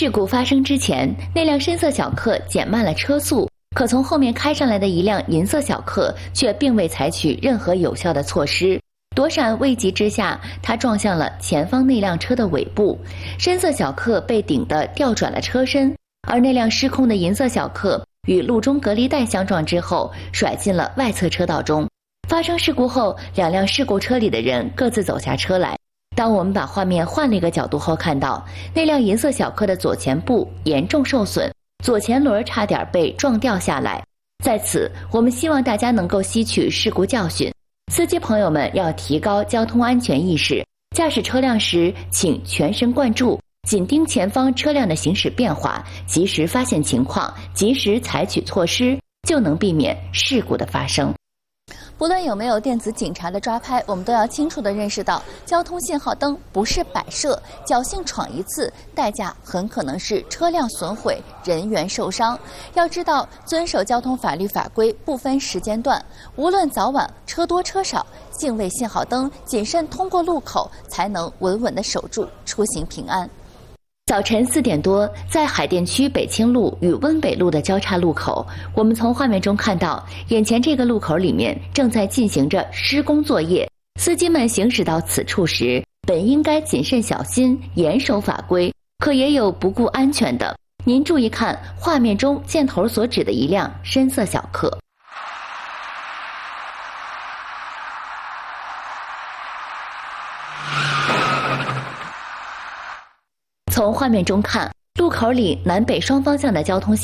事故发生之前，那辆深色小客减慢了车速，可从后面开上来的一辆银色小客却并未采取任何有效的措施。躲闪未及之下，他撞向了前方那辆车的尾部，深色小客被顶得调转了车身，而那辆失控的银色小客与路中隔离带相撞之后，甩进了外侧车道中。发生事故后，两辆事故车里的人各自走下车来。当我们把画面换了一个角度后，看到那辆银色小客的左前部严重受损，左前轮差点被撞掉下来。在此，我们希望大家能够吸取事故教训，司机朋友们要提高交通安全意识，驾驶车辆时请全神贯注，紧盯前方车辆的行驶变化，及时发现情况，及时采取措施，就能避免事故的发生。 不论有没有电子警察的抓拍，我们都要清楚地认识到，交通信号灯不是摆设，侥幸闯一次，代价很可能是车辆损毁、人员受伤。要知道，遵守交通法律法规不分时间段，无论早晚、车多车少，敬畏信号灯，谨慎通过路口，才能稳稳地守住出行平安。 早晨4点多，在海淀区北清路与温北路的交叉路口，我们从画面中看到，眼前这个路口里面正在进行着施工作业。司机们行驶到此处时，本应该谨慎小心，严守法规，可也有不顾安全的。您注意看画面中箭头所指的一辆深色小客。从画面中看，路口里南北双方向的交通